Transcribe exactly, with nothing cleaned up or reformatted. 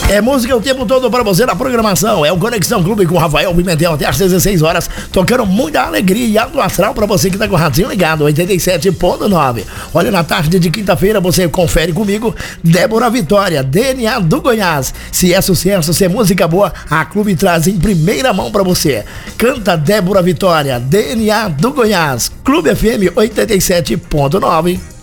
É música o tempo todo pra você na programação. É o Conexão Clube com o Rafael Pimentel até às dezesseis horas, tocando muita alegria e alto astral pra você que tá com o radinho ligado, oitenta e sete ponto nove. Olha, na tarde de quinta-feira você confere comigo Débora Vitória, D N A do Goiás. Se é sucesso, se é música boa, a Clube traz em primeira mão pra você. Canta Débora Vitória, D N A do Goiás, Clube F M oitenta e sete ponto nove.